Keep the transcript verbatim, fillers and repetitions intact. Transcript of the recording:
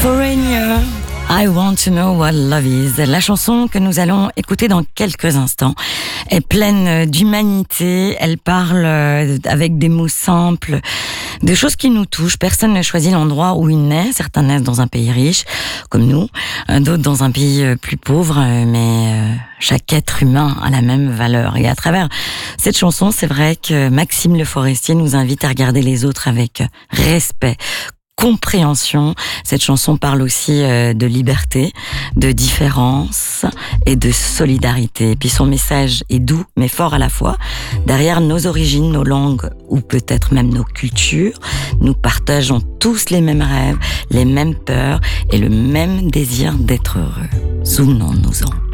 Foreigner, I want to know what love is. La chanson que nous allons écouter dans quelques instants est pleine d'humanité. Elle parle avec des mots simples, de choses qui nous touchent. Personne ne choisit l'endroit où il naît. Certains naissent dans un pays riche, comme nous, d'autres dans un pays plus pauvre, mais chaque être humain a la même valeur. Et à travers cette chanson, c'est vrai que Maxime Le Forestier nous invite à regarder les autres avec respect, compréhension. Cette chanson parle aussi euh, de liberté, de différence et de solidarité. Et puis son message est doux mais fort à la fois. Derrière nos origines, nos langues ou peut-être même nos cultures, nous partageons tous les mêmes rêves, les mêmes peurs et le même désir d'être heureux. Souvenons-nous-en.